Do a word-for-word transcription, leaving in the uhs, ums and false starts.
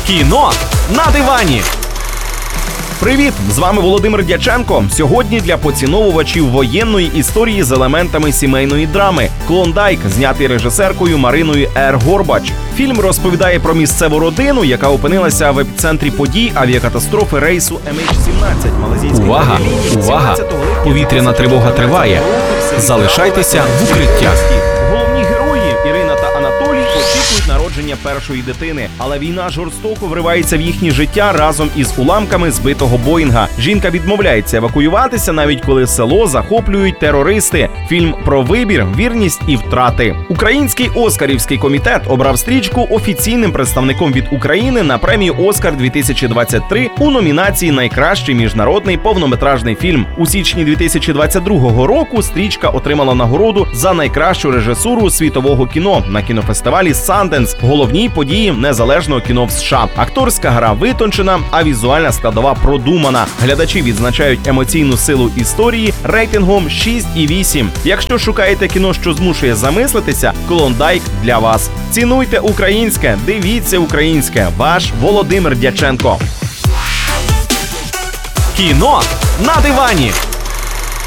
Кіно на дивані. Привіт! З вами Володимир Дяченко. Сьогодні для поціновувачів воєнної історії з елементами сімейної драми «Клондайк», знятий режисеркою Мариною Р. Горбач. Фільм розповідає про місцеву родину, яка опинилася в епіцентрі подій авіакатастрофи рейсу Ем Ейч сімнадцять малазійської Увага! авіалінії. Увага! Повітряна тривога триває. Залишайтеся в укриттях. Головні герої Ірина та Анатолій очікують народження першої дитини, але війна жорстоко вривається в їхнє життя разом із уламками збитого Боїнга. Жінка відмовляється евакуюватися, навіть коли село захоплюють терористи. Фільм про вибір, вірність і втрати. Український Оскарівський комітет обрав стрічку офіційним представником від України на премію «Оскар дві тисячі двадцять три» у номінації «Найкращий міжнародний повнометражний фільм». У січні дві тисячі двадцять другого року стрічка отримала нагороду за найкращу режисуру світового кіно на кінофестивалі «Санденс», головній події незалежного кіно в США. Акторська гра витончена, а візуальна складова продумана. Глядачі відзначають емоційну силу історії рейтингом шість і вісім. Якщо шукаєте кіно, що змушує замислитися, «Клондайк» для вас. Цінуйте українське, дивіться українське. Ваш Володимир Дяченко. Кіно на дивані.